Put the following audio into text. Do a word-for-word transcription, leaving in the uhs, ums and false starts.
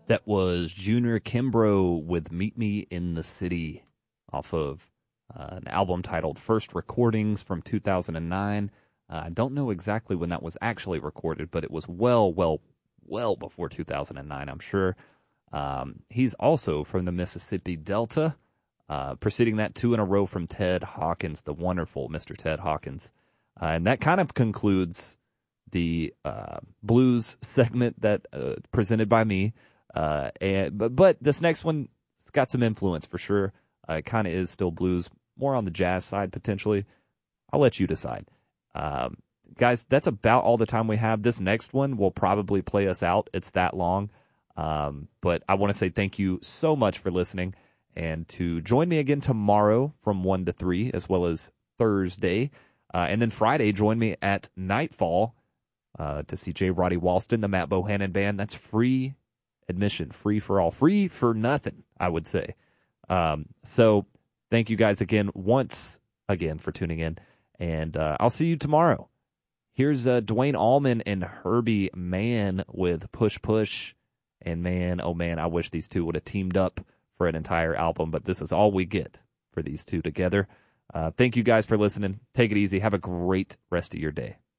That was Junior Kimbrough with Meet Me in the City off of uh, an album titled First Recordings from two thousand nine. Uh, I don't know exactly when that was actually recorded, but it was well, well, well before two thousand nine, I'm sure. Um, he's also from the Mississippi Delta, uh, preceding that two in a row from Ted Hawkins, the wonderful Mister Ted Hawkins. Uh, and that kind of concludes the uh, blues segment that uh, presented by me. Uh, and but, but this next one has got some influence for sure. Uh, it kind of is still blues, more on the jazz side potentially. I'll let you decide. Um, guys, that's about all the time we have. This next one will probably play us out. It's that long. Um, but I want to say thank you so much for listening, and to join me again tomorrow from one to three, as well as Thursday. Uh, and then Friday, join me at Nightfall uh, to see J. Roddy Walston, the Matt Bohannon Band. That's free admission, free for all, free for nothing, I would say. Um, so thank you guys again, once again, for tuning in, and uh, I'll see you tomorrow. Here's uh, Dwayne Allman and Herbie Mann with Push Push, and man, oh man, I wish these two would have teamed up for an entire album, but this is all we get for these two together. Uh, thank you guys for listening. Take it easy. Have a great rest of your day.